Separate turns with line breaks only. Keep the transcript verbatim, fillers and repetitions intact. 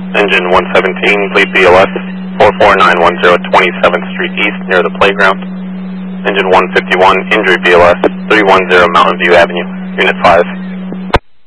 Engine one seventeen, lead B L S, four four nine one zero twenty-seventh Street East near the playground. Engine one fifty-one, injury B L S, three one zero Mountain View Avenue, Unit five.